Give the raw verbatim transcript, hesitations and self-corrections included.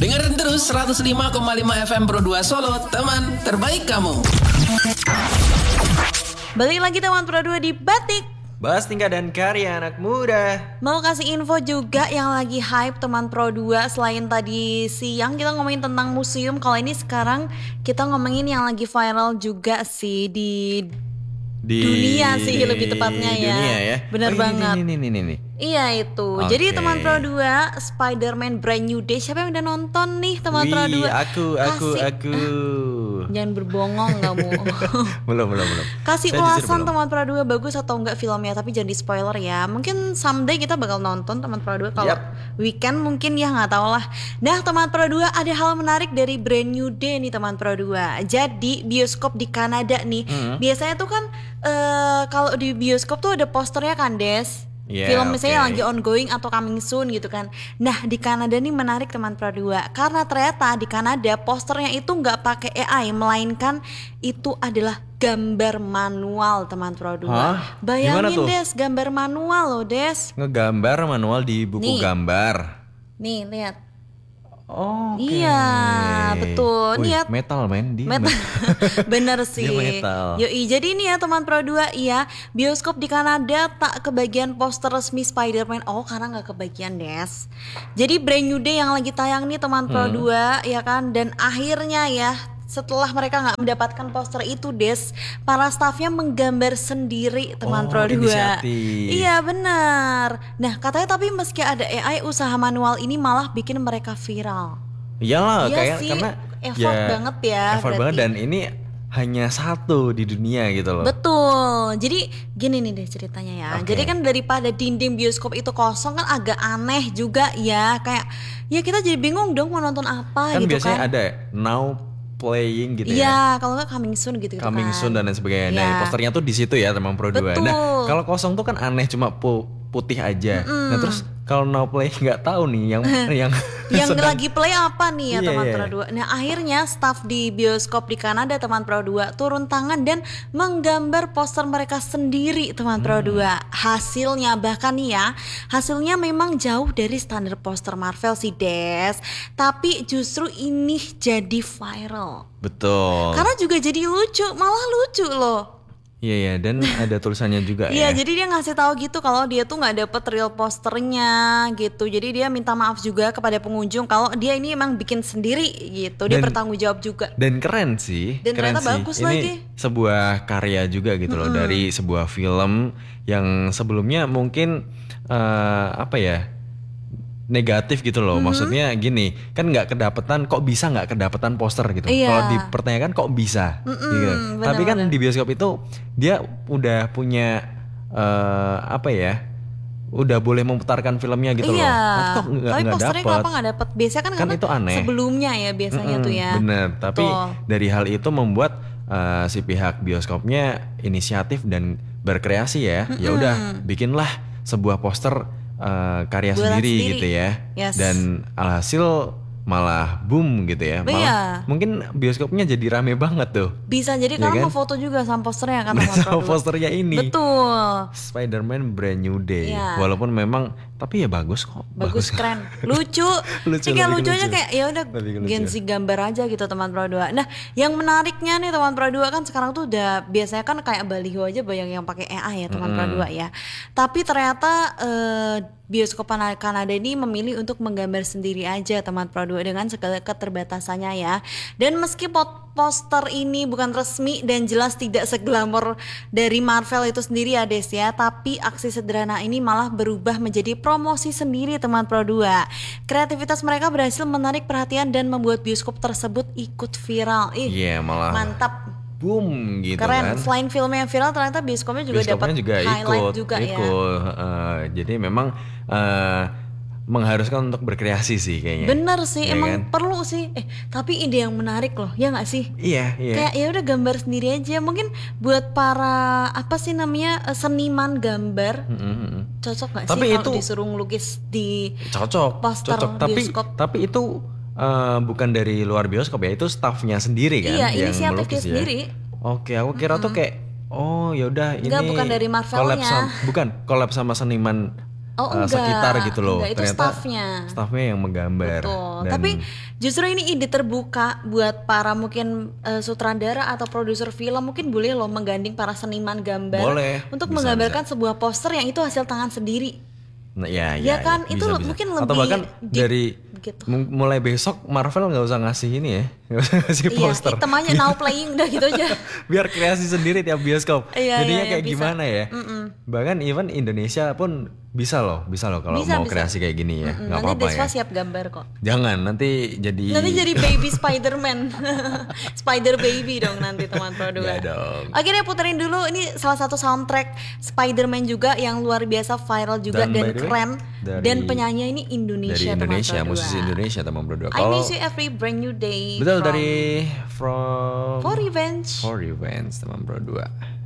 Dengerin terus seratus lima koma lima F M Pro dua Solo, teman terbaik kamu. Balik lagi teman Pro dua di Batik, bahas tingkah dan karya anak muda. mau kasih info juga yang lagi hype teman Pro dua. Selain tadi siang kita ngomongin tentang museum, kalau ini sekarang kita ngomongin yang lagi viral juga sih di, Di dunia sih lebih tepatnya ya. Dunia ya. Bener oh, ini, banget. Ini, ini, ini, ini. Iya itu. Oke. Jadi teman Pro dua, Spider-Man Brand New Day. Siapa yang udah nonton nih teman Wih, Pro dua? aku, aku, Kasih- aku. Jangan berbongong kamu. belum, belum, belum. Kasih Saya jujur ulasan belum. teman Pro dua bagus atau enggak filmnya, tapi jangan di spoiler ya. Mungkin someday kita bakal nonton teman Pro dua kalau Yap. weekend mungkin ya, nggak tahu lah. Nah teman Pro dua, ada hal menarik dari Brand New Day nih teman Pro dua. Jadi bioskop di Kanada nih, Hmm. biasanya tuh kan eh, kalau di bioskop tuh ada posternya kan Des. Iya, Film misalnya oke. lagi ongoing atau coming soon gitu kan. Nah di Kanada nih menarik teman Pro dua, karena ternyata di Kanada posternya itu nggak pakai A I, melainkan itu adalah gambar manual teman Pro dua. Hah? Gimana Bayangin tuh? Des, gambar manual loh Des. Ngegambar manual di buku Nih. gambar. Nih lihat. Oh, Iya, betul. Wih, Niat metal men di Met- Bener sih. Dia metal. Yoi, jadi ini ya teman Pro dua, iya, bioskop di Kanada tak kebagian poster resmi Spider-Man. Oh, karena nggak kebagian Des. Jadi Brand New Day yang lagi tayang nih teman Pro Hmm. dua, ya kan. Dan akhirnya ya, setelah mereka nggak mendapatkan poster itu Des, para stafnya menggambar sendiri teman Oh, Pro dua. inisiatif. Iya benar. Nah katanya tapi meski ada A I, usaha manual ini malah bikin mereka viral. Iyalah, Iya kayak sih, karena effort banget ya, Effort berarti. banget, dan ini hanya satu di dunia gitu loh. Betul. Jadi gini nih deh ceritanya ya. Oke. Jadi kan daripada dinding bioskop itu kosong kan agak aneh juga ya. Kayak ya kita jadi bingung dong mau nonton apa Kan gitu biasanya kan. ada now playing gitu ya. Iya, kalau nggak coming soon gitu, Coming kan. soon dan lain sebagainya. Iya. Nah, posternya tuh di situ ya teman Pro dua. Betul. Nah, kalau kosong tuh kan aneh, cuma pu- putih aja. Nah, terus kalau now play nggak tahu nih yang yang Yang sedang- lagi play apa nih ya Iya, teman iya. Pro dua. Nah akhirnya staff di bioskop di Kanada teman Pro dua turun tangan dan menggambar poster mereka sendiri teman Hmm. Pro dua. Hasilnya bahkan nih ya, hasilnya memang jauh dari standar poster Marvel sih Des. Tapi justru ini jadi viral. Betul. Karena juga jadi lucu, malah lucu loh. Iya ya, dan ada tulisannya juga Iya, ya. jadi dia ngasih tahu gitu kalau dia tuh nggak dapet real posternya gitu. Jadi dia minta maaf juga kepada pengunjung kalau dia ini emang bikin sendiri gitu. Dia Dan- bertanggung jawab juga. Dan keren sih, Dan keren ternyata sih. bagus Ini lagi. sebuah karya juga gitu loh, dari sebuah film yang sebelumnya mungkin eh, apa ya, negatif gitu loh. Maksudnya gini, kan nggak kedapetan, kok bisa nggak kedapetan poster gitu. Iya. Kalau dipertanyakan kok bisa, gitu. Tapi kan di bioskop itu dia udah punya eh, apa ya, udah boleh memutarkan filmnya gitu Iya. loh. Tapi kok nggak Tapi nggak posternya dapet? kenapa nggak dapet? Biasanya kan, Kan karena itu aneh. sebelumnya ya biasanya Mm-mm, tuh ya. Bener, tapi Betul. dari hal itu membuat uh, si pihak bioskopnya inisiatif dan berkreasi ya. Ya udah, bikinlah sebuah poster uh, karya Buatan sendiri, sendiri. gitu ya. Yes. Dan alhasil malah boom gitu ya. Malah Iya. mungkin bioskopnya jadi rame banget tuh. Bisa jadi Ya karena kan? mau foto juga sama posternya kan teman Sama Pro dua. posternya ini. Betul. Spider-Man Brand New Day. Iya. Walaupun memang, tapi ya bagus kok. Bagus, keren, lucu. Lucu, Ini kayak lebih lucunya lucu. kayak ya udah Lebih lucu. Gen Z gambar aja gitu teman Pro dua. Nah, yang menariknya nih teman Pro dua kan sekarang tuh udah biasanya kan kayak baliho aja banyak yang pakai A I ya teman Pro dua ya. Tapi ternyata eh, bioskop Pana- Kanada ini memilih untuk menggambar sendiri aja teman Pro dua dengan segala keterbatasannya ya. Dan meski pot- poster ini bukan resmi dan jelas tidak seglamor dari Marvel itu sendiri ya Des ya, tapi aksi sederhana ini malah berubah menjadi promosi sendiri teman Pro dua. Kreativitas mereka berhasil menarik perhatian dan membuat bioskop tersebut ikut viral. Ih, Iya, malah mantap. boom gitu Keren. kan. Selain filmnya yang viral, ternyata bioskopnya juga dapat Bioskopnya juga highlight ikut, juga ya. ikut. Heeh, jadi memang eh, mengharuskan untuk berkreasi sih kayaknya. Bener sih, Ya emang kan? perlu sih. Eh, tapi ide yang menarik loh, ya nggak sih? Iya, iya. Kayak ya udah gambar sendiri aja. Mungkin buat para apa sih namanya eh, seniman gambar Mm-mm, mm-mm. cocok nggak Tapi sih kalau itu- disuruh ngelukis di Cocok, poster cocok. Tapi bioskop? tapi itu eh, bukan dari luar bioskop ya, itu staffnya sendiri kan Iya, yang inisiatif melukis dia ya. sendiri. Oke, aku kira tuh kayak oh ya udah ini Enggak, bukan dari Marvelnya. collab sama, bukan collab sama seniman Oh, uh, enggak. sekitar gitu loh. Enggak, itu Ternyata staffnya. staffnya yang menggambar. Betul. Dan Tapi justru ini ide terbuka buat para mungkin uh, sutradara atau produser film, mungkin boleh loh menggandeng para seniman gambar Boleh, untuk bisa, menggambarkan sebuah poster yang itu hasil tangan sendiri. Nah, ya, Ya ya, kan, ya, itu bisa, bisa. mungkin Atau lebih bahkan deep dari gitu. m- mulai besok Marvel nggak usah ngasih ini ya, nggak usah ngasih Iya, poster. hitam aja now playing udah gitu aja. Biar kreasi sendiri tiap bioskop. Iya, Jadinya iya, iya, kayak bisa. gimana ya? Bahkan even Indonesia pun bisa loh, bisa loh kalau Bisa, mau bisa. kreasi kayak gini ya, Mm-mm, nggak nanti apa-apa Deswa ya. siap gambar kok. Jangan nanti jadi. Nanti jadi baby Spider-Man. Spider baby dong nanti teman Pro dua. Ya dong. Oke deh, puterin dulu, ini salah satu soundtrack Spider-Man juga yang luar biasa viral juga Dan dan, by the way, keren. dari- Dan penyanyi ini Indonesia, Dari Indonesia, teman Pro musisi dua. Indonesia teman berdua. I miss you every brand new day. Betul from dari from For Revenge. For Revenge teman berdua.